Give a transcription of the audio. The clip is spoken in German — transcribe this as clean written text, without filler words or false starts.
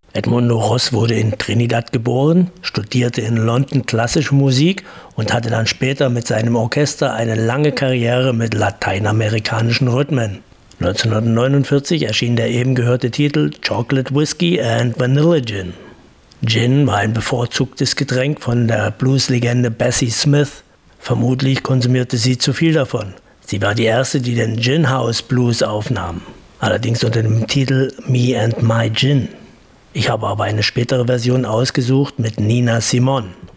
Edmundo Ross wurde in Trinidad geboren, studierte in London klassische Musik und hatte dann später mit seinem Orchester eine lange Karriere mit lateinamerikanischen Rhythmen. 1949 erschien der eben gehörte Titel Chocolate Whiskey and Vanilla Gin. Gin war ein bevorzugtes Getränk von der Blueslegende Bessie Smith. Vermutlich konsumierte sie zu viel davon. Sie war die erste, die den Gin House Blues aufnahm, allerdings unter dem Titel Me and My Gin. Ich habe aber eine spätere Version ausgesucht mit Nina Simone.